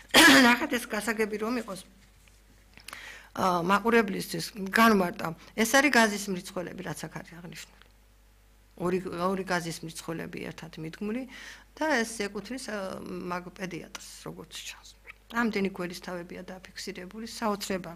ნახეთ ეს გასაგები რომ იყოს მაყურებლისთვის განმარტა ეს არის გაზის მრიცხველები რაც აქ არის აღნიშნული ორი გაზის მრიცხველები ერთად მიდგმული და ეს ეკუთვნის მაგ პედიატრს როგორც ჩანს ამდენი გველის თავებია დაფიქსირებული საოცრება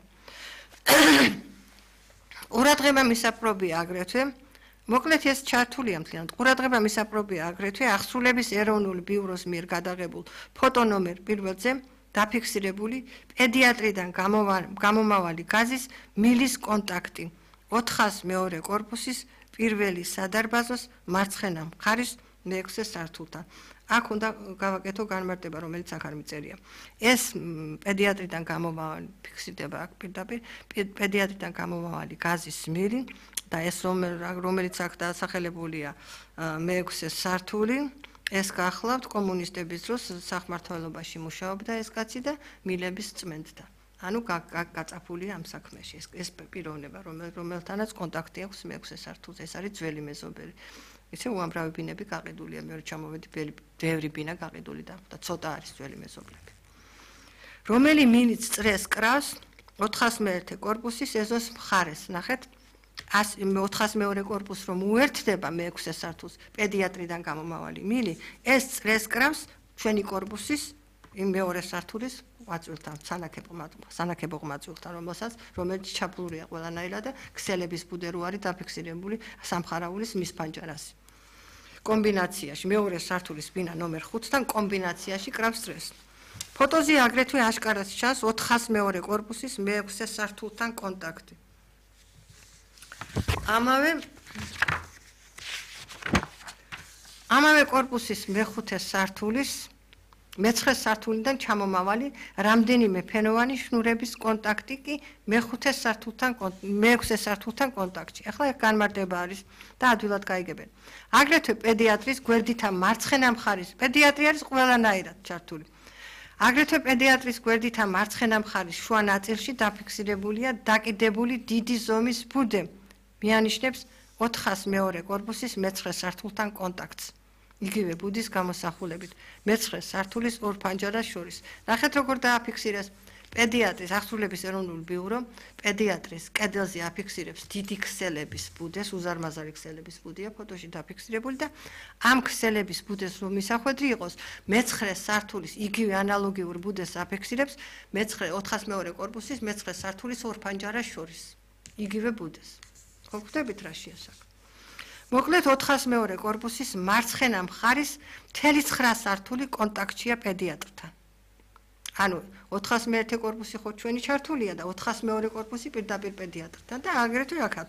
ყურადღება მისაპყრობია აგრეთვე მოკლედ ეს ჩართულია მთლიანად ყურადღება მისაპყრობია აგრეთვე აღსრულების ეროვნული ბიუროს მიერ გადაღებულ ფოტონომერ პირველზე დაფიქსირებული პედიატრიდან გამომავალი გაზის მილის კონტაქტი 402 კორპუსის პირველი სადარბაზოს მარცხენა მხარის მეექვსე სართულთან. აქ უნდა გავაკეთო განმარტება, რომელიც აქ არ მიწერია. ეს პედიატრიდან გამომავალი ფიქსირდება აქ პირდაპირ პედიატრიდან გამომავალი გაზის მილი და ეს რომელიც აქ დასახელებულია მეექვსე სართული ეს გახლავთ კომუნისტების დროს სახმართველობაში მუშაობდა ეს კაცი და მილების წმენდთან. ანუ გაწაფულია ამ საქმეში ეს პიროვნება რომელთანაც კონტაქტი აქვს მეექვსე სართულზე ეს არის ძველი მეზობელი. ისე უამრავი ბინები გაყიდულია მეორე ჩამოვედი ბევრი ბინა გაყიდული და ცოტა არის ძველი მეზობლები. რომელი მილიც წრეს კრავს 401 კორპუსის ეზოს მხარეს ნახეთ 402 კორპუსს რომ უერთდება მეექვსე სართულს პედიატრიდან გამომავალი მილი ეს წრეს კრავს ჩვენი კორპუსის იმ მეორე სართულის აწვილთან სანაკებო მაწვილთან რომელიც ჩაფლულია ყველანაირად და ქსელების ბუდე რო არის დაფიქსირებული სამხარაულის მის ფანჯარასი კომბინაციაში მეორე სართულის ბინა ნომერ 5-თან კომბინაციაში კრავს წრეს ფოტოზე აგრეთვე აშკარად ჩანს 402 კორპუსის მეექვსე სართულთან კონტაქტი ამავე კორპუსის მეხუთე სართულის მეცხრე სართულიდან ჩამომავალი რამდენიმე ფენოვანი შნურების კონტაქტი კი მეექვსე სართულთან კონტაქტში. ახლა ეს განმარტება არის და ადვილად გაიგებენ. აგრეთვე პედიატრის გვერდითა მარცხენა მხარის პედიატრი არის ყველანაირად ჩართული. აგრეთვე პედიატრის გვერდითა მარცხენა მხარის შუა ნაწილში დაფიქსირებულია დაკიდებული დიდი ზომის ბუდე. მიანიშნებს 402 კორპუსის მეცხრე სართულთან კონტაქტს. იგივე ბუდის გამოსახულებით მეცხრე სართულის ორ ფანჯარას შორის. ნახეთ როგორ დააფიქსირეს პედიატრის აღსრულების ეროვნული ბიურო პედიატრის კედელზე აფიქსირებს დიდი ქსელების ბუდეს, უზარმაზარი ქსელების ბუდეა ფოტოში დაფიქსირებული და ამ ქსელების ბუდეს რომ მისახვედრი იყოს მეცხრე სართულის იგივე ანალოგიურ ბუდეს აფიქსირებს 402 კორპუსის მეცხრე სართულის ორ ფანჯარას შორის. იგივე ბუდეს. ხვდებით რა შეასაკ. მოკლედ 402 კორპუსის მარცხენა მხარის 9 სართული კონტაქტშია პედიატრთან. ანუ 401 კორპუსი ხო ჩვენი ჩართულია და 402 კორპუსი პირდაპირ პედიატრთან და აგრეთვე აქაც.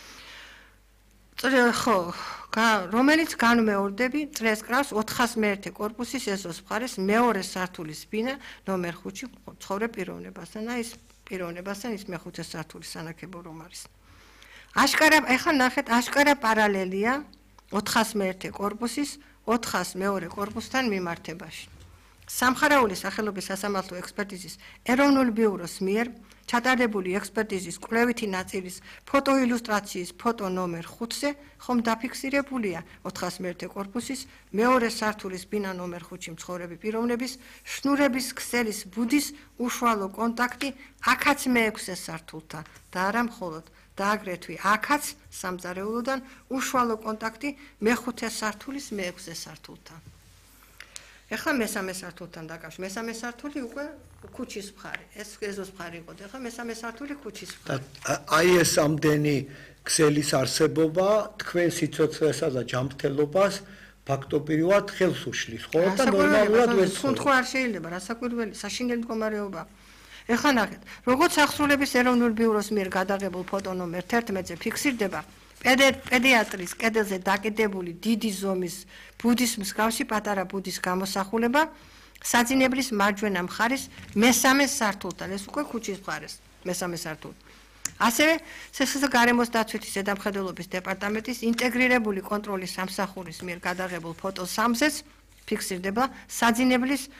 ხო, რომელიც განმეორდები წრეს კრავს 401 კორპუსის ეზოს მხარის მეორე სართულის ბინა ნომერ 5-ში ცხოვრე პიროვნებასთან და ის პიროვნებასთან ის მეხუთე სართულის სანაკებო რომ არის. ახლა ნახეთ აშკარა პარალელია 401 კორპუსის 402 კორპუსთან მიმართებაში. სამხარაულის სახელობის სასამართლო ექსპერტიზის ეროვნული ბიუროს მიერ ჩატარებული ექსპერტიზის კვლევითი ნაწილის ფოტოილუსტრაციის ფოტო ნომერ 5-ზე ხომ დაფიქსირებულია 401 კორპუსის მეორე სართულის ბინა ნომერ 5-ში მცხოვრები პიროვნების შნურების ქსელის ბუდის უშუალო კონტაქტი აქაც მეექვსე სართულთან და არა მხოლოდ და აგრეთვე აქაც სამზარეულოდან უშუალო კონტაქტი მეხუთე სართულის მეექვსე სართულთან. ეხლა მესამე სართულთან დაკავშირებით. მესამე სართული უკვე ქუჩის მხარე. ეს ეზოს მხარი იყო და ეხლა მესამე სართული ქუჩის მხარე. აი ეს ამდენი ქსელის არსებობა თქვენ სიცოცხლესა და ჯანმრთელობას ფაქტობრივად ხელს უშლის, ხო? და ნორმალურად ვეცხოვთ. თუნ არ შეიძლება, რასაკვირველი, საშინელი მდგომარეობა. ეხლა ნახეთ, როგორც აღსრულების ეროვნული ბიუროს მიერ გადაღებულ ფოტო ნომერ 11-ზე ფიქსირდება პედიატრის კედელზე დაკიდებული დიდი ზომის ბუდის მსგავსი პატარა ბუდის გამოსახულება საძინებლის მარჯვენა მხარის მესამე სართულთან, ეს უკვე ქუჩის მხარეს, მესამე სართული. ასევე სესხლის და გარემოს დაცვითი ზედამხედველობის დეპარტამენტის ინტეგრირებული კონტროლის სამსახურის მიერ გადაღებულ ფოტო 3-ზეც ფიქსირდება საძინებლის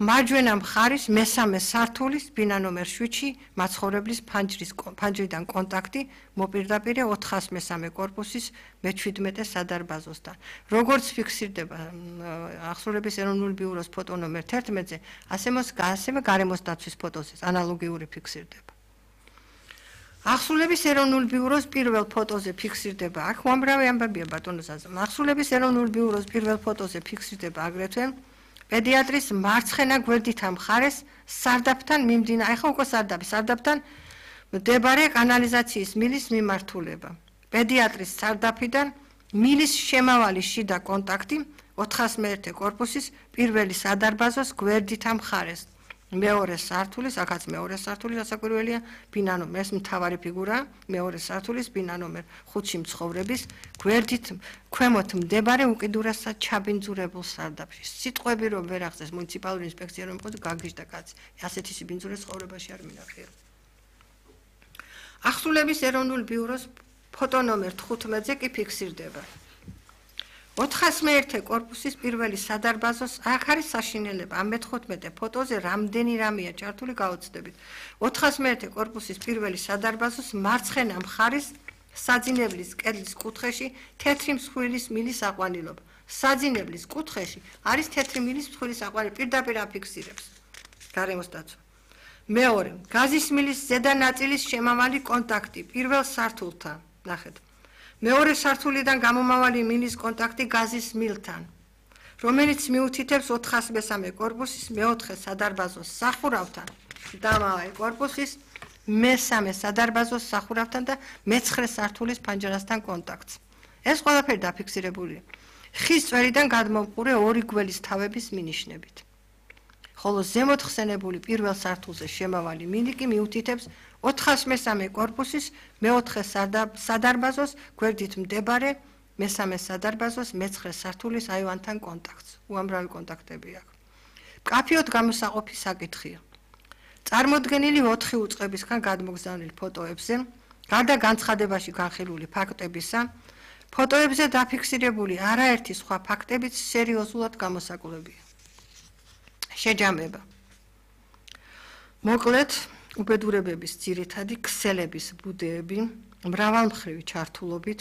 მარჯვენა მხარის მესამე სართულის ბინა ნომერ 7-ში მაცხოვრებლის ფანჯრიდან კონტაქტი მოპირდაპირე 403 კორპუსის მე-17 სადარბაზოსთან. როგორც ფიქსირდება ახსოვების ეროვნული ბიუროს ფოტო ნომერ 11-ზე, ასევე გარემოს დაცვის ფოტოზე ანალოგიური ფიქსირდება. ახსოვების ეროვნული ბიუროს პირველ ფოტოზე ფიქსირდება, აქ უამრავი ამბებია ბატონო საზამ. ახსოვების ეროვნული ბიუროს პირველ ფოტოზე ფიქსირდება აგრეთვე პედიატრის მარცხენა გვერდით მხარეს სარდაფთან მიმდინარე, ახლა უკვე სარდაფთან მდებარე კანალიზაციის მილის მიმართულება. პედიატრის სარდაფიდან მილის შემავალი შიდა კონტაქტი 401 კორპუსის პირველი სადარბაზოს გვერდით მხარეს. მეორე სართულის, აქაც მეორე სართულის ასაკვირველია, ბინა ნომერ, ეს მთავარი ფიგურა, მეორე სართულის ბინა ნომერ 5-ში მცხოვრების გვერდით ქვემოთ მდებარე უკიდურესად ჩაბინძურებულ სარდაფში. სიტყვები რომ ვერ ახსენს მუნიციპალური ინსპექცია რომ იყო გაგიჟდა კაცი. ასეთი სიბინძურე ცხოვრებაში არ მინახია. ახსოვების ეროვნული ბიუროს ფოტო ნომერ 15-ზე კი ფიქსირდება. 401 კორპუსის პირველი სადარბაზოს აქ არის საშინელება. ამ მე-15 ფოტოზე რამდენი რამეა ჩართული გაოცდებით. 401 კორპუსის პირველი სადარბაზოს მარცხენა მხარის საძინებლის კედლის კუთხეში თეთრი მსხვილის მილის აყვანილობა. საძინებლის კუთხეში არის თეთრი მილის მსხვილის აყვანილობა. პირდაპირ აფიქსირებს გარემოს დაცვა. მეორე, გაზის მილის ზედა ნაწილის შემავალი კონტაქტი პირველ სართულთან. ნახეთ. მეორე სართულიდან გამომავალი მილის კონტაქტი გაზის მილთან, რომელიც მიუთითებს 403 კორპუსის მე-4 სადარბაზოს სახურავთან და ამავე კორპუსის მე-3 სადარბაზოს სახურავთან და მე-9 სართულის ფანჯარასთან კონტაქტს. ეს ყველაფერი დაფიქსირებულია ხის წვერიდან გადმომყურე ორი გველის თავების მინიშნებით. ხოლო ზემოთ ხსენებული პირველ სართულზე შემავალი მინი კი მიუთითებს 403 კორპუსის მე-4 სადარბაზოს გვერდით მდებარე მე-3 სადარბაზოს მე-9 სართულის აივანთან კონტაქტს. უამრავი კონტაქტები აქვს. მკაფიოდ გამოსაყოფი საკითხია. წარმოდგენილი 4 უწყებისგან გადმოგზავნილ ფოტოებზე, გარდა განცხადებაში განხილული ფაქტებისა, ფოტოებზე დაფიქსირებული არაერთი სხვა ფაქტებიც სერიოზულად გამოსაკვლევია. შეჯამება. მოკლედ, უბედურებების ძირითადი ქსელების ბუდეები, მრავალმხრივი ჩართულობით,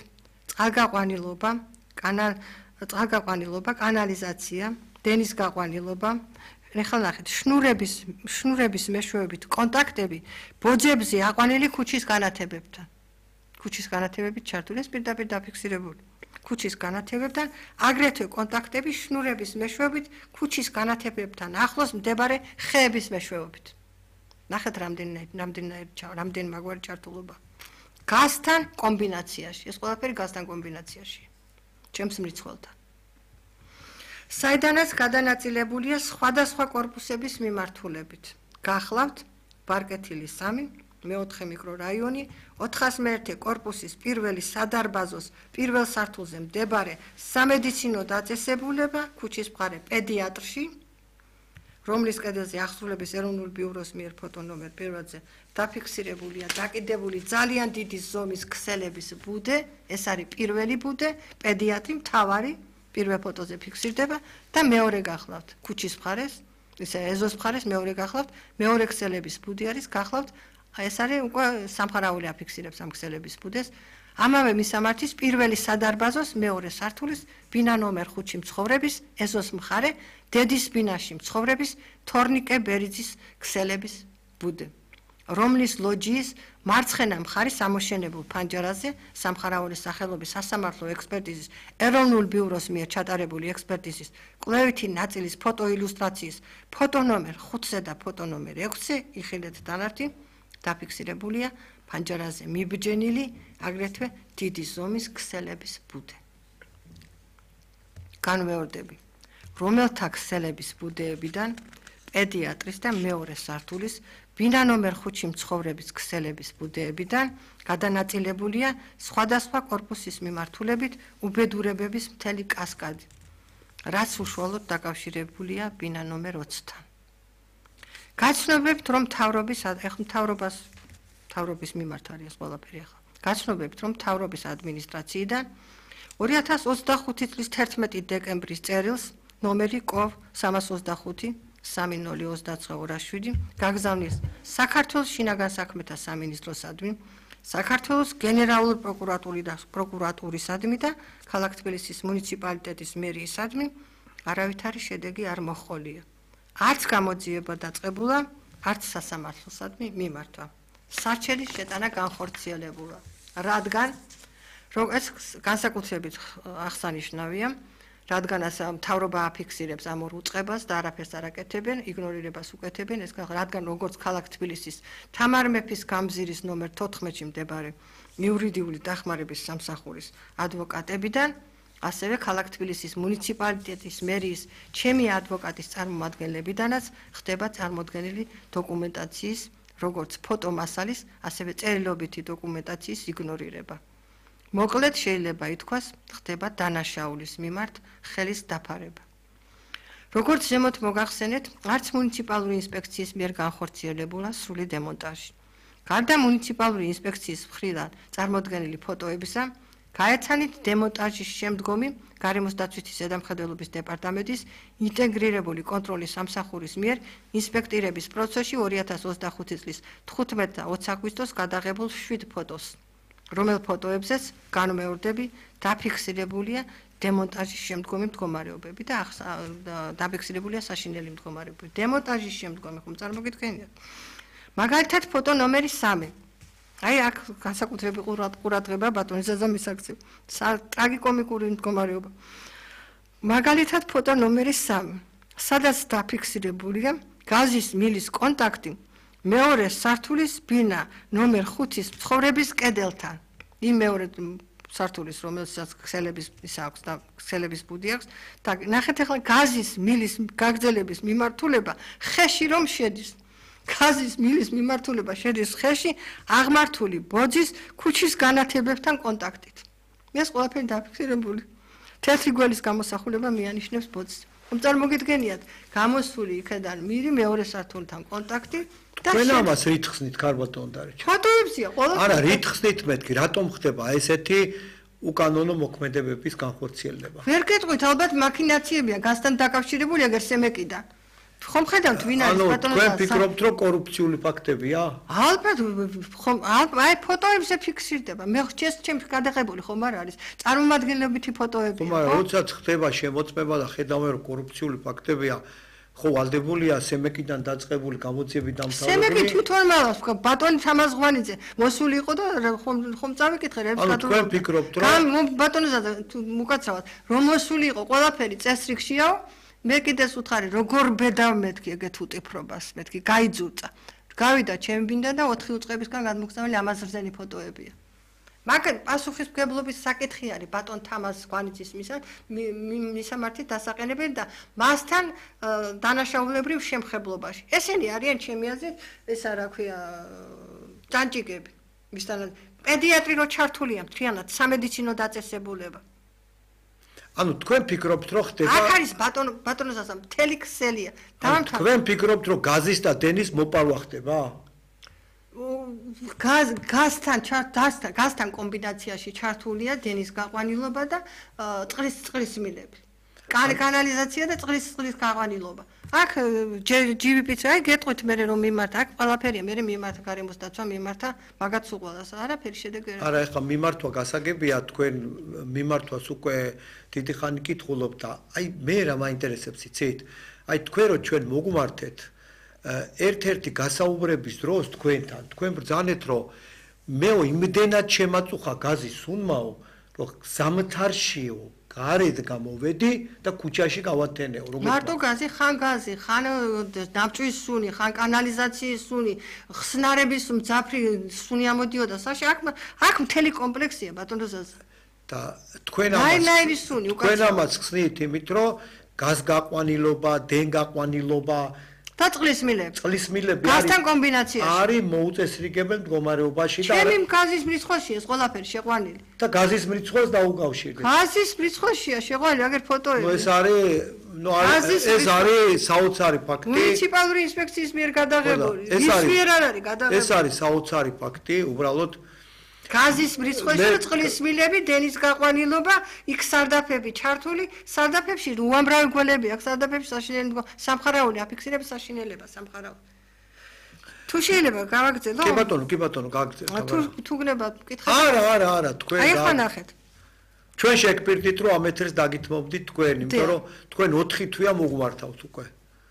წყალგაყვანილობა, კანალიზაცია, დენის გაყვანილობა, ეხლა ნახეთ, შნურების მეშვეობით კონტაქტები ბოძებზე აყვანილი ქუჩის განათებებთან. ქუჩის განათებებით ჩართული, ეს პირდაპირ დაფიქსირებული. ქუჩის განათებებთან, აგრეთვე კონტაქტები შნურების მეშვეობით ქუჩის განათებებთან ახლოს მდებარე ხეების მეშვეობით. ნახეთ რამდენი მაგვარი ჩართულობა. გაზთან კომბინაციაში, ეს ყველაფერი გაზთან კომბინაციაში. ჩემს მრიცხველთან. საიდანაც გადანაწილებულია სხვადასხვა კორპუსების მიმართულებით. გახლავთ ბარკეთილი 3, მე-4 მიკრორაიონი, 401 კორპუსის პირველი სადარბაზოს პირველ სართულზე მდებარე სამედიცინო დაწესებულება ქუჩის მხარე პედიატრში, რომლის კედელზე ახსოვების ეროვნული ბიუროს მიერ ფოტო ნომერ 1-ზე დაფიქსირებულია დაკიდებული ძალიან დიდი ზომის ქსელების ბუდე, ეს არის პირველი ბუდე, პედიატრი მთავარი პირველ ფოტოზე ფიქსირდება და მეორე გახლავთ ქუჩის მხარეს, ისე ეზოს მხარეს მეორე გახლავთ, მეორე ქსელების ბუდი არის გახლავთ, ეს არის უკვე სამხარაული აფიქსირებს ამ ქსელების ბუდეს. ამავე მისამართის პირველი სადარბაზოს მეორე სართულის ბინა ნომერ 5-ში მცხოვრების ეზოს მხარე დედის ბინაში მცხოვრების თორნიკე ბერიძის ქსელების ბუდე, რომლის ლოჯიის მარცხენა მხარის ამოშენებულ ფანჯარაზე სამხარაული სახელობის სასამართლო ექსპერტიზის ეროვნულ ბიუროს მიერ ჩატარებული ექსპერტიზის კვლევითი ნაწილის ფოტოილუსტრაციის ფოტო ნომერ 5-ზე და ფოტო ნომერ 6-ზე იხილეთ დანართი დაფიქსირებულია ფანჯარაზე მიბჯენილი აგრეთვე დიდი ზომის ქსელების ბუდე. განმეორდები, რომელთა ქსელების ბუდეებიდან პედიატრის და მეორე სართულის ბინა ნომერ 5-ში მცხოვრების ქსელების ბუდეებიდან გადანაწილებულია სხვადასხვა კორპუსის მიმართულებით უბედურებების მთელი კასკადი, რაც უშუალოდ დაკავშირებულია ბინა ნომერ 20-თან. გაცნობებთ, რომ მთავრობის მიმართ არის ყველაფერი ახლა. გაცნობებთ, რომ მთავრობის ადმინისტრაციიდან 2025 წლის 11 დეკემბრის წერილს ნომერი კով 325 302927 გაგზავნეს საქართველოს შინაგან საქმეთა სამინისტროსადმი, საქართველოს გენერალური პროკურატურისადმი და ქალაქ თბილისის მუნიციპალიტეტის მერიისადმი არავითარი შედეგი არ მოჰყოლია. არც გამოძიება დაწყებულა, არც სასამართლოსადმი მიმართვა. საჩელის შეტანა განხორციელებულა. რადგან ეს განსაკუთრებით აღსანიშნავია, რადგან მთავრობა აფიქსირებს ამ ორ უწყებას და არაფერს არ აკეთებენ, იგნორირებას უკეთებენ, ეს რადგან როგორც ქალაქ თბილისის თამარ მეფის გამზირის ნომერ 14-ში მდებარე იურიდიული დახმარების სამსახურის ადვოკატებიდან, ასევე ქალაქ თბილისის მუნიციპალიტეტის მერიის ჩემი ადვოკატის წარმომადგენლებიდანაც ხდება წარმოდგენილი დოკუმენტაციის, როგორც ფოტომასალის, ასევე წერილობითი დოკუმენტაციის იგნორირება. მოკლედ შეიძლება ითქვას, ხდება დანაშაულის მიმართ ხელის დაფარება. როგორც ზემოთ მოგახსენეთ, არც მუნიციპალური ინსპექციის მიერ განხორციელებულა სრული დემონტაჟი. გარდა მუნიციპალური ინსპექციის მხრიდან წარმოდგენილი ფოტოებისა, გაეცანით დემონტაჟის შემდგომი გარემოს დაცვითი ზედამხედველობის დეპარტამენტის ინტეგრირებული კონტროლის სამსახურის მიერ ინსპექტირების პროცესში 2025 წლის 15 და 20 აგვისტოს გადაღებულ 7 ფოტოს, რომელ ფოტოებზეც განმეორდები დაფიქსირებულია დემონტაჟის შემდგომი მდგომარეობები და დაფიქსირებულია საშინელი მდგომარეობები. დემონტაჟის შემდგომი ხომ წარმოგიდგენიათ? მაგალითად ფოტო ნომერი 3. აი აქ განსაკუთრებული ყურადღება ბატონი ზაზამის აქცევ. ტრაგიკომიკური მდგომარეობა. მაგალითად ფოტო ნომერი 3. სადაც დაფიქსირებულია გაზის მილის კონტაქტი მეორე სართულის ბინა ნომერ 5-ის ცხოვრების კედელთან. იმ მეორე სართულის, რომელსაც ქსელების აქვს და ქსელების ბუდი აქვს და ნახეთ ახლა გაზის მილის გაგრძელების მიმართულება ხეში რომ შედის. გაზის მილის მიმართულება შედის ხეში აღმართული ბოძის ქუჩის განათებებთან კონტაქტით. ეს ყველაფერი დაფიქსირებული. თეთრი გველის გამოსახულება მიანიშნებს ბოძს. წარმოგიდგენიათ, გამოსული იქიდან მირი მეორე სართულთან კონტაქტი და თქვენ ამას რით ხსნით, ქარბატონ დარეჩა? ფოტოებზია ყველაფერი. არა, რით ხსნით მეთქი, რატომ ხდება ესეთი უკანონო მოქმედებების განხორციელება? ვერ გეტყვით, ალბათ მაქინაციებია გასთან დაკავშირებული ეგერ სემეკიდან. ხომ ხედავთ ვინ არის ბატონო? თქვენ ფიქრობთ, რომ კორუფციული ფაქტებია? ალბათ, ხომ აი ფოტოებზე ფიქსირდება. მე ჩემს გადაღებული ხომ არ არის? წარმომადგენლობითი ფოტოები. ხომ არა, როდესაც ხდება შემოწმება და ხედავენ, რომ კორუფციული ფაქტებია, ხო ვალდებულია სემეკიდან დაწყებული გამოძიების დამთავრებული. სემეკი თვითონ მალავს, ბატონი თამაზღვანიძე მოსული იყო და ხომ წავიკითხე რებს ანუ თქვენ ფიქრობთ, რომ ბატონო ზადა უკაცრავად რომ მოსული იყო ყველაფერი წესრიგშიაო, მე კიდეს უთხარი როგორ ბედავ მეთქი ეგეთ უტიფრობას, მეთქი გაიძულწა. გავიდა ჩემი ბინდა და 4 უწყებისგან გადმოგზავნილი ამაზრზენი ფოტოებია. მაგრამ პასუხისმგებლობის საკითხი არის ბატონ თამაზ ღვანიძის მისამართით დასაყენებელი და მასთან დანაშაულებრივ შემხებლობაში. ესენი არიან ჩემი აზრით, ესა რა ქვია, ჯანჯიკები. მისთან პედიატრი რო ჩართულია მთლიანად სამედიცინო დაწესებულება. ანუ თქვენ ფიქრობთ, რომ ხდება აქ არის ბატონო ზაზა მთელი ქსელია. თქვენ ფიქრობთ, რომ გაზის და დენის მოპარვა ხდება? გაზთან კომბინაციაში ჩართულია დენის გაყვანილობა და წყლის მილები. კანალიზაცია და წყლის გაყვანილობა. აქ GVP-ც აი გეტყვით მე რომ მიმართა, აქ ყველაფერია, მე მიმართა გარემოს დაცვა, მიმართა მაგაც უყოლას, არაფერი შედეგი არ. არა, ეხლა მიმართვა გასაგებია, თქვენ მიმართვას უკვე დიდი ხანი კითხულობ და აი მე რა მაინტერესებს იცით? აი თქვენ რო ჩვენ მოგმართეთ ერთ-ერთი გასაუბრების დროს თქვენთან, თქვენ ბრძანეთ, რომ მეო იმდენად შემაწუხა გაზის სუნმაო, რომ ზამთარშიო გარეთ გამოვედი და ქუჩაში გავათენეო. მარტო გაზი, ხან ნავჭვის სუნი, ხან კანალიზაციის სუნი, ხსნარების მძაფრი სუნი ამოდიოდა საში, აქ მთელი კომპლექსია ბატონო ზაზა. და თქვენ ამას ხსნით იმით, რომ გაზ გაყვანილობა, დენ გაყვანილობა და წყლის მილები გაზთან კომბინაციაში არის მოუწესრიგებელ მდგომარეობაში და ჩემი გაზის მრიცხვაშია ეს ყველაფერი შეყვანილი და გაზის მრიცხვას დაუკავშირდეთ. გაზის მრიცხვაშია შეყვანილი, აგერ ფოტოები. ეს არის საოცარი ფაქტი. მუნიციპალური ინსპექციის მიერ გადაღებული. ის მიერ არ არის გადაღებული. ეს არის საოცარი ფაქტი, უბრალოდ გაზის მრიცხველში და წყლის მილები, დენის გაყვანილობა, იქ სარდაფები ჩართული, სარდაფებში უამრავი გველები აქვს, სარდაფებში საშინელი სამხარაული აფიქსირებს საშინელება სამხარაული. თუ შეიძლება გავაგრძელო? კი ბატონო, გავაგრძელო. თუ გნებავთ, მკითხავთ. არა, თქვენ აი ახლა ნახეთ. ჩვენ შეგპირდით რომ ამ ეთერს დაგითმობდით თქვენ, იმიტომ რომ თქვენ 4 თვეა მოგმართავთ უკვე.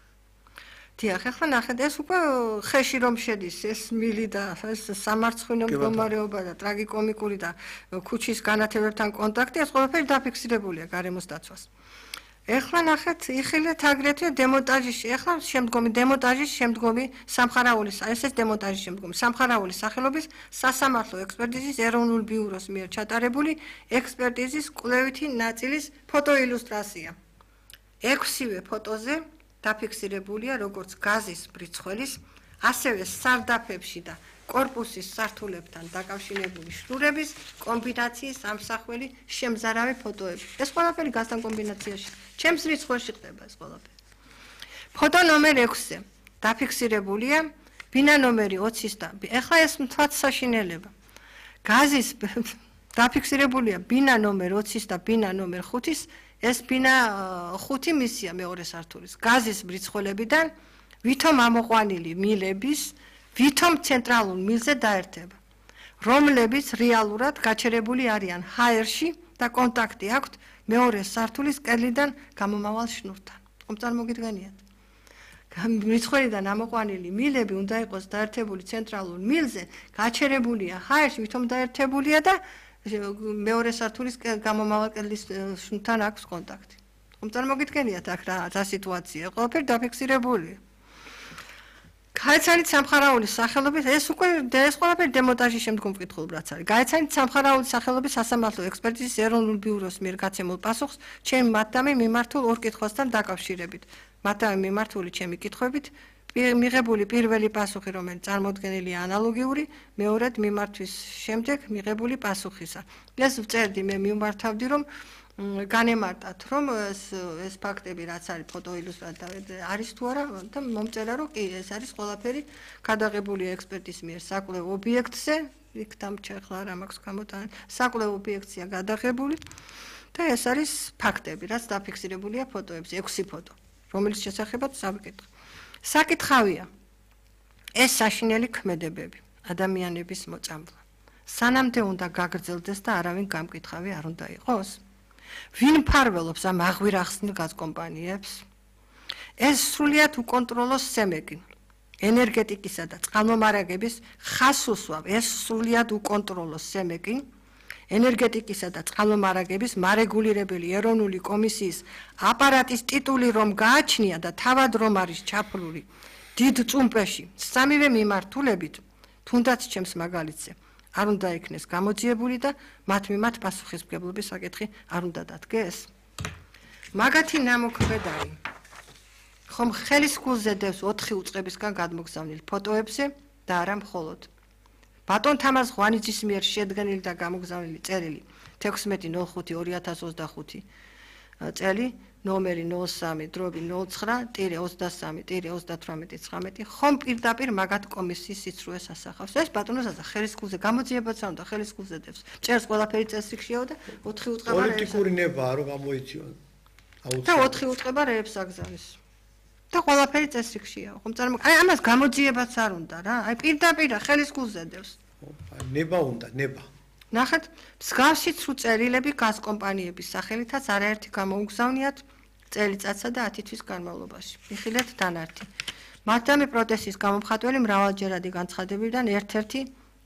დიახ, ახლა ნახეთ, ეს უკვე ხეში რომ შედის, ეს მილი და ეს სამარცხვინო მდგომარეობა და ტრაგიკომიკური და ქუჩის განათებებთან კონტაქტი, ეს ყველაფერი დაფიქსირებულია გარემოს დაცვას. ეხლა ნახეთ, იხილეთ აგრეთვე დემონტაჟის, ეხლა შემდგომი დემონტაჟის შემდგომი სამხარაულის, ესეც დემონტაჟის შემდგომი სამხარაულის სახელობის სასამართლო ექსპერტიზის ეროვნულ ბიუროს მიერ ჩატარებული ექსპერტიზის კვლევითი ნაწილის ფოტოილუსტრაცია. 6-ვე ფოტოზე დაფიქსირებულია როგორც გაზის მრიცხველის, ასევე სარდაფებში და კორპუსის სართულებთან დაკავშირებული შრურების კომბინაციის ამსახველი შემზარავი ფოტოები. ეს ყველაფერი გაზთან კომბინაციაში. ჩემს რიცხვში ხდება ეს ყველაფერი. ფოტო ნომერ 6-ზე დაფიქსირებულია ბინა ნომერი 20-ის და ეხლა ეს მთვაც საშინელება. გაზის დაფიქსირებულია ბინა ნომერ 20-ის და ბინა ნომერ 5-ის, ეს ბინა 5 მისია მეორე სართულის. გაზის მრიცხველებიდან ვითომ ამოყვანილი მილების ვითომ ცენტრალურ მილზე დაერთება, რომლებიც რეალურად გაჩერებული არიან ჰაერში და კონტაქტი აქვთ მეორე სართულის კედლიდან გამომავალ შნურთან. ხომ წარმოგიდგენიათ? მრიცხველიდან ამოყვანილი მილები უნდა იყოს დაერთებული ცენტრალურ მილზე, გაჩერებულია ჰაერში, ვითომ დაერთებულია და მეორე სართულის გამომავალ კედლის შნურთან აქვს კონტაქტი. ხომ წარმოგიდგენიათ აქ რა სიტუაცია? ყველაფერი დაფიქსირებულია. გაეცანით სამხარაულის სახელობის, ეს ყველაფერი დემონტაჟის შემდგომ მკითხულობ რაც არის. გაეცანით სამხარაულის სახელობის სასამართლო ექსპერტიზის ეროვნულ ბიუროს მიერ გაცემულ პასუხს ჩემ მათდამი მიმართულ ორ კითხვასთან დაკავშირებით. მათდამი მიმართული ჩემი კითხვებით მიღებული პირველი პასუხი, რომელიც წარმოდგენილია ანალოგიური მეორედ მიმართვის შემდეგ მიღებული პასუხისა. ეს ვწერდი მე მიმართავდი რომ განემარტათ რომ ეს ფაქტები რაც არის ფოტოილუსტრაცია არის თუ არა და მომწერა რომ კი ეს არის ყველაფერი გადაღებული ექსპერტის მიერ საკვლევ ობიექტზე იქ დამჭა ახლა არ მაქვს გამოტანა საკვლევ ობიექტია გადაღებული და ეს არის ფაქტები რაც დაფიქსირებულია ფოტოებზე 6 ფოტო რომელიც შესახებაც სამკითხო საკითხავია ეს საშინელი ქმედებები ადამიანების მოწამვლა სანამდე უნდა გაგრძელდეს და არავინ გამკითხავი არ უნდა იყოს ვინ მფარველობს ამ აღვირახსნილ გაზ კომპანიებს? ეს სრულიად უკონტროლოს სემეგი. ენერგეტიკისა და წყალმომარაგების ხასუსვავ ეს სრულიად უკონტროლოს სემეგი. ენერგეტიკისა და წყალმომარაგების მარეგულირებელი ეროვნული კომისიის აპარატის ტიტული რომ გააჩნია და თავად რომ არის ჩაფლული დიდ წუმპეში სამივე მიმართულებით თუნდაც ჩემს მაგალითზე არ უნდა იქნეს გამოძიებული და მათ მიმართ პასუხისმგებლობის საკითხი არ უნდა დადგეს. მაგათი ნამოქმედარი ხომ ხელის გულზე დევს 4 უწყებისგან გადმოგზავნილ ფოტოებზე და არა მხოლოდ. ბატონ თამარ ღვანიძის მიერ შედგენილი და გამოგზავნილი წერილი 16.05.2025 წელი ნომერი 03/09-23/38-19 ხომ პირდაპირ მაგათ კომისიის სიცრუეს ასახავს. ეს ბატონო ზაზა ხელის გულზე გამოძიებაც არ უნდა ხელის გულზე დევს. წერს ყველაფერი წესრიგშიაო და 4 უწყება პოლიტიკური ნებაა რომ გამოიწვიონ. და 4 უწყება რეებს აგზავნის. და ყველაფერი წესრიგშიაო. ხომ აი ამას გამოძიებაც არ უნდა რა. აი პირდაპირ ხელის გულზე დევს. ნება უნდა, ნება. ნახეთ, მსგავსი ცრუ წერილები გაზ კომპანიების სახელითაც არაერთი გამოუგზავნიათ წელიწადსა და 10 თვის განმავლობაში. მიხილეთ დანართი. მათდამი პროტესტის გამომხატველი მრავალჯერადი განცხადებებიდან ერთ-ერთი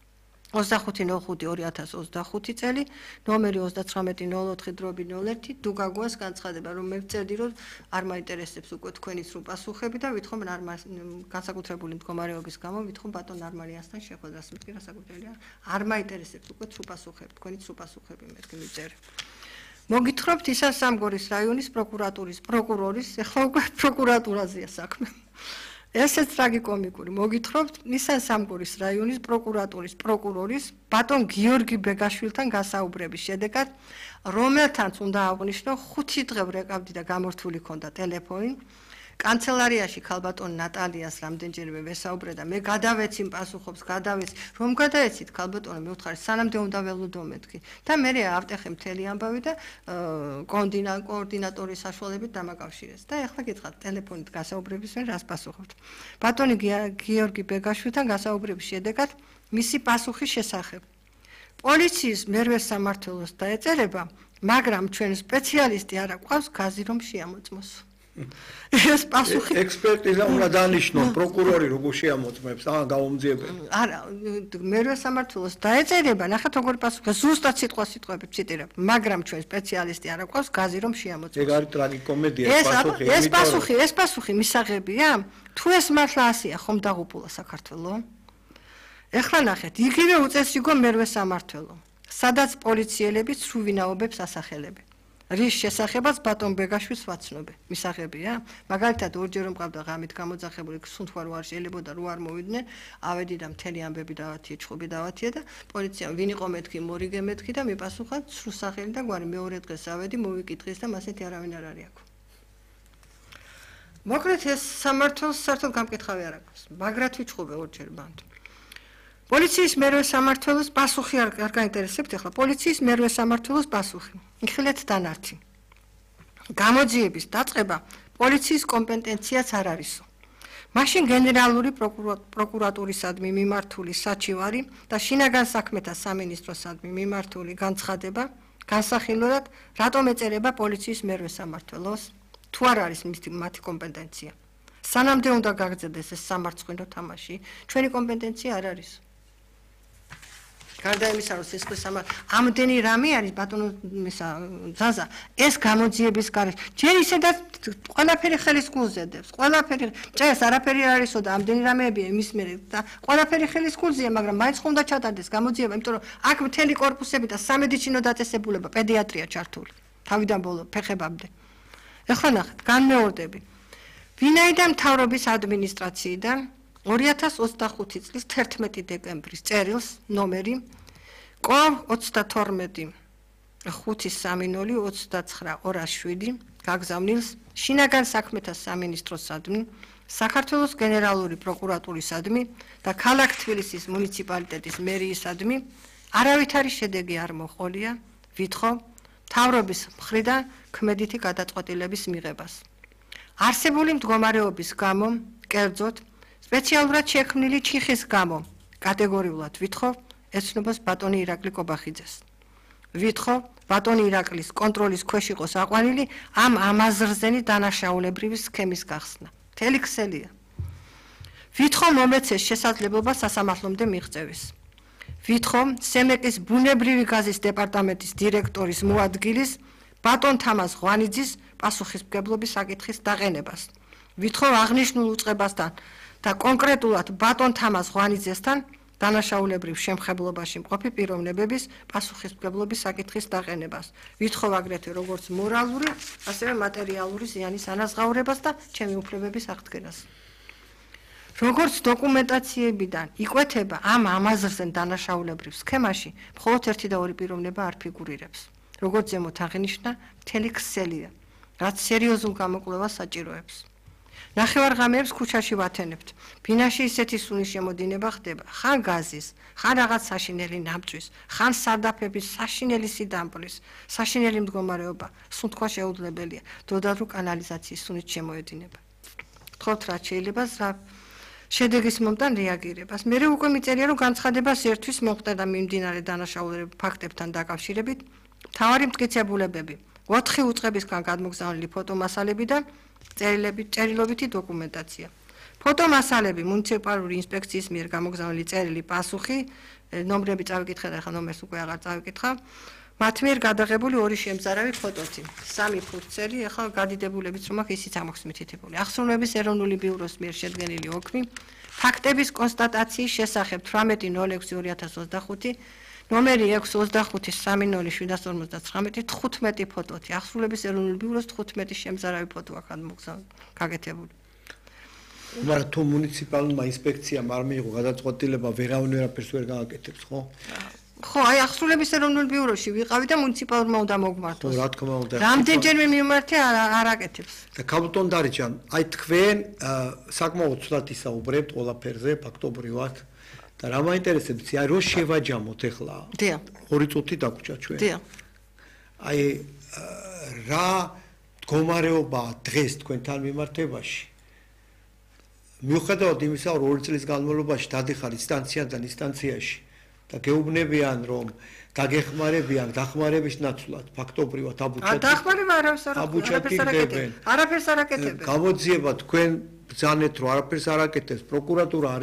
25.05.2025 წელი ნომერი 39.04/01 დუგაგუას განცხადება, რომ მე ვწერდი, რომ არ მაინტერესებს უკვე თქვენი სრულ პასუხები და ვითხოვ განსაკუთრებული მდგომარეობის გამო ვითხოვ ბატონ არმარიასთან შეხვედრას, მეთქი განსაკუთრებია. არ მაინტერესებს უკვე სრულ პასუხები, თქვენი სრულ პასუხები მეთქი მივწერე. მოგითხრობთ ისა სამგორის რაიონის პროკურატურის პროკურორის, ახლა უკვე პროკურატურაზეა საქმე. ესეც ტრაგიკომიკური. მოგითხრობთ ისა სამგორის რაიონის პროკურატურის პროკურორის ბატონ გიორგი ბეგაშვილთან გასაუბრების შედეგად, რომელთანაც უნდა აღვნიშნო 5 დღე ვრეკავდი და გამორთული ქონდა ტელეფონი, კანცელარიაში ქალბატონ ნატალიას რამდენჯერმე ვესაუბრე და მე გადავეცი პასუხობს, რომ გადაეცით ქალბატონო მე ვთხარი სანამდე უნდა ველოდო მეთქი და მე ავტეხე მთელი ამბავი და კოორდინატორის საშუალებით დამაკავშირეს და ეხლა გითხრათ ტელეფონით გასაუბრების მერე რას პასუხობთ. ბატონი გიორგი ბეგაშვილთან გასაუბრების შედეგად მისი პასუხის შესახებ პოლიციის მერვე სამმართველოს დაეწერება, მაგრამ ჩვენ სპეციალისტი არ აყვავს გაზი რომ შეამოწმოს. ეს პასუხი ექსპერტიზა უნდა დანიშნოს პროკურორი როგორ შეამოწმებს ან გაუმძიებელი. არა, მერვე სამმართველოს დაეწერება, ნახეთ როგორი პასუხი, ზუსტად სიტყვებით ციტირებ, მაგრამ ჩვენ სპეციალისტი არ აყვავს გაზი რომ შეამოწმოს. ეგ არის ტრაგიკომედია პასუხი. ეს პასუხი მისაღებია? თუ ეს მართლა ასია, ხომ დაღუპულა საქართველო? ეხლა ნახეთ, იგივე უწესრიგო მერვე სამმართველო, სადაც პოლიციელები სრუვინაობებს ასახელებენ. რის შესახებაც ბატონ ბეგაშვილს ვაცნობე, მისაღებია? მაგალითად, ორჯერ მყავდა ღამით გამოძახებული, სუნთქვა რო არ შეიძლებოდა, რო არ მოვიდნენ, ავედი და მთელი ამბები დავათიე, ჩხუბი დავათიე და პოლიციამ ვინ იყო მეთქი, მორიგე მეთქი და მიპასუხა სრუსახელი და გვარი მეორე დღეს ავედი, მოვიკითხეს და მასეთი არავინ არ არის აქ. მოკლედ ეს სამმართველოს საერთოდ გამკითხავი არ აქვს, მაგრად ვიჩხუბე ორჯერ ბანთ. პოლიციის მერვე სამმართველოს პასუხი არ გაინტერესებთ ახლა პოლიციის მერვე სამმართველოს პასუხი. იხილეთ დანართი. გამოძიების დაწყება პოლიციის კომპეტენციაც არ არისო. მაშინ გენერალური პროკურატურისადმი მიმართული საჩივარი და შინაგან საქმეთა სამინისტროსადმი მიმართული განცხადება განსახილველად რატომ ეწერება პოლიციის მერვე სამმართველოს? თუ არ არის მათი კომპეტენცია. სანამდე უნდა გაგრძელდეს ეს სამარცხვინო თამაში, ჩვენი კომპეტენცია არ არის. გარდა იმისა, რომ სისხლის ამდენი რამე არის ბატონო ზაზა, ეს გამოძიების გარეშე. ჯერ ისედაც ყველაფერი ხელის გულზე დევს, ყველაფერი, ჭეს არაფერი არ არისო და ამდენი რამეებია იმის მერე და ყველაფერი ხელის გულზეა, მაგრამ მაინც ხომ უნდა ჩატარდეს გამოძიება, იმიტომ რომ აქ მთელი კორპუსები და სამედიცინო დაწესებულება, პედიატრია ჩართული, თავიდან ბოლო ფეხებამდე. ეხლა ნახეთ, განმეორდები. ვინაიდან მთავრობის ადმინისტრაციიდან 2025 წლის 11 დეკემბრის წერილს ნომერი კო 32 5302927 გაგზავნილს შინაგან საქმეთა სამინისტროსადმი, საქართველოს გენერალური პროკურატურისადმი და ქალაქ თბილისის მუნიციპალიტეტის მერიისადმი არავითარი შედეგი არ მოჰყოლია, ვითხოვ მთავრობის მხრიდან ქმედითი გადაწყვეტილების მიღებას. არსებული მდგომარეობის გამო, კერძოდ სპეციალურად შექმნილი ჩიხის გამო, კატეგორიულად ვითხოვ ეცნობას ბატონი ირაკლი კობახიძეს. ვითხოვ ბატონი ირაკლის კონტროლის ქვეშ იყოს აყვანილი ამ ამაზრზენი დანაშაულებრივი სქემის გახსნა. მთელი ქსელია. ვითხოვ მომეცეს შესაძლებლობა სასამართლომდე მიღწევის. ვითხოვ სემეკის ბუნებრივი გაზის დეპარტამენტის დირექტორის მოადგილის ბატონ თამაზ ღვანიძის პასუხისმგებლობის საკითხის დაყენებას. ვითხოვ აღნიშნულ უწყებასთან და კონკრეტულად ბატონ თამაზ ღვანიძესთან დანაშაულებრივ შემხებლობაში მყოფი პიროვნებების პასუხისმგებლობის საკითხის დაყენებას. ვითხოვ აგრეთვე როგორც მორალური, ასევე მატერიალური ზიანის ანაზღაურებას და ჩემი უფლებების აღდგენას. როგორც დოკუმენტაციებიდან იკვეთება ამ ამაზრზენ დანაშაულებრივ სქემაში მხოლოდ ერთი და ორი პიროვნება არ ფიგურირებს. როგორც ზემოთ აღინიშნა, მთელი ქსელია, რაც სერიოზულ გამოკვლევას საჭიროებს. ნახევარღამეებს ქუჩაში ვათენებთ. ბინაში ისეთი სუნის შემოდინება ხდება, ხან გაზის, ხან რაღაც საშინელი ნამწვის, ხან სარდაფების საშინელი სიდამპლის, საშინელი მდგომარეობა, სუნთქვა შეუძლებელია, დოდადრო კანალიზაციის სუნით შემოედინება. გთხოვთ რაც შეიძლება შედეგის მომტან რეაგირებას. მე უკვე მიწერია, რომ განცხადებას ერთვის მოხდა და მიმდინარე დანაშაულებრივ ფაქტებთან დაკავშირებით მთავარი მტკიცებულებები 4 უწყებისგან გადმოგზავნილი ფოტომასალებიდან წერილობითი დოკუმენტაცია. ფოტომასალები მუნიციპალური ინსპექციის მიერ გამოგზავნილი წერილი პასუხი, ნომრები წავიკითხე და ახლა ნომერს უკვე აღარ წავიკითხავ. მათ მიერ გადაღებული 2 შემზარავი ფოტოთი, 3 ფურცელი, ახლა გადიდებულებიც რომ აქვს ისიც ამოხს მითითებული. ახსოვნების ეროვნული ბიუროს მიერ შედგენილი ოქმი, ფაქტების კონსტატაციის შესახებ 18.06.2025 ნომერი 625-30-759 15 ფოტოთი, ახსრულების ეროვნული ბიუროს 15 შემზარავი ფოტო აქვს გაკეთებული. მაგრამ თუ მუნიციპალურმა ინსპექციამ არ მიიღო გადაწყვეტილება, ვერავინ ვერაფერს ვერ გააკეთებს, ხო? ხო, აი ახსრულების ეროვნულ ბიუროში ვიყავი და მუნიციპალურმა უნდა მოგმართოს. ხო, რა თქმა უნდა. რამდენჯერმე მიმართე არ აკეთებს. და კაპიტან დარიჯან, აი თქვენ საკმაოდ ცუდად ისაუბრებთ ყველაფერზე ფაქტობრივად და რა მაინტერესებს, აი რო შევაჯამოთ ახლა. დიახ. 2 წუთი დაგვრჩა ჩვენ. დიახ. აი რა მდგომარეობაა დღეს თქვენთან მიმართებაში? მიუხედავად იმისა, რომ 2 წლის განმავლობაში დადიხარ ინსტანციიდან ინსტანციაში და გეუბნებიან, რომ დაგეხმარებიან დახმარების ნაცვლად, ფაქტობრივად აბუჩათი. დახმარება აბუჩათი არაფერს არ აკეთებენ. გამოძიება თქვენ ბრძანეთ, რომ არაფერს არ აკეთებს, პროკურატურა